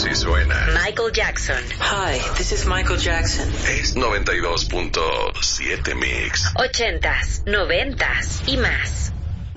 así suena. Michael Jackson. Hi, this is Michael Jackson. Es 92.7 Mix. 80s, 90s y más.